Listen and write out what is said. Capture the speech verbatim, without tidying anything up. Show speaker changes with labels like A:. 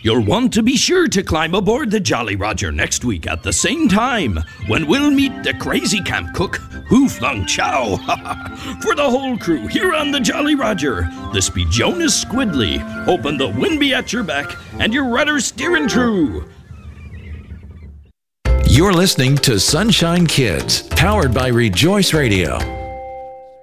A: You'll want to be sure to climb aboard the Jolly Roger next week at the same time, when we'll meet the crazy camp cook who flung chow. For the whole crew here on the Jolly Roger, this be Jonas Squidley, hoping the wind be at your back and your rudder steering true.
B: You're listening to Sunshine Kids, powered by Rejoice Radio.